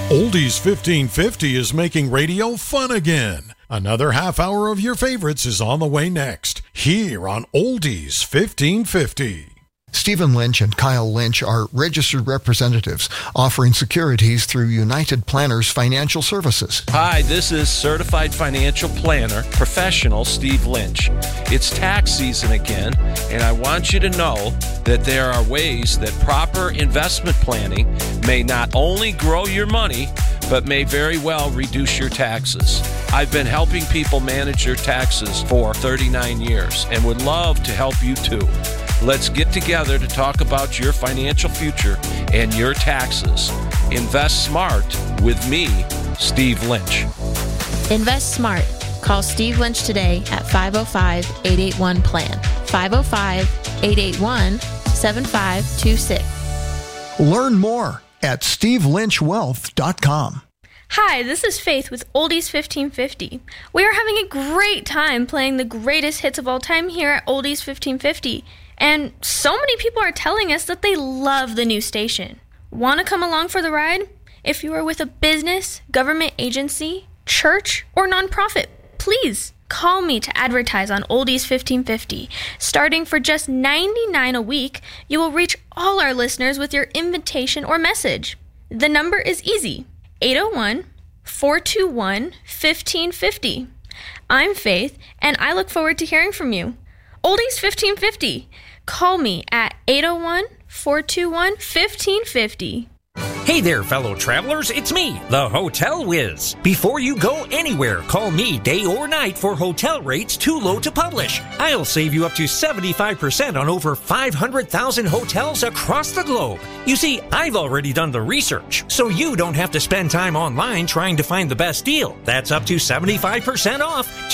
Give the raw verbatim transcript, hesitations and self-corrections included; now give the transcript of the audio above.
Oldies fifteen fifty is making radio fun again. Another half hour of your favorites is on the way next, here on Oldies fifteen fifty. Stephen Lynch and Kyle Lynch are registered representatives offering securities through United Planners Financial Services. Hi, this is Certified Financial Planner Professional Steve Lynch. It's tax season again, and I want you to know that there are ways that proper investment planning may not only grow your money, but may very well reduce your taxes. I've been helping people manage their taxes for thirty-nine years and would love to help you too. Let's get together to talk about your financial future and your taxes. Invest smart with me, Steve Lynch. Invest smart. Call Steve Lynch today at five oh five, eight eight one, P L A N. five oh five, eight eight one, seven five two six. Learn more at steve lynch wealth dot com. Hi, this is Faith with Oldies fifteen fifty. We are having a great time playing the greatest hits of all time here at Oldies fifteen fifty. And so many people are telling us that they love the new station. Want to come along for the ride? If you are with a business, government agency, church, or nonprofit, please call me to advertise on Oldies fifteen fifty. Starting for just ninety-nine dollars a week, you will reach all our listeners with your invitation or message. The number is easy, eight oh one, four two one, one five five oh. I'm Faith, and I look forward to hearing from you. Oldies fifteen fifty. Call me at eight oh one, four two one, one five five oh. Hey there, fellow travelers, it's me, the Hotel Whiz. Before you go anywhere, call me day or night for hotel rates too low to publish. I'll save you up to seventy-five percent on over five hundred thousand hotels across the globe. You see, I've already done the research, so you don't have to spend time online trying to find the best deal. That's up to seventy-five percent off.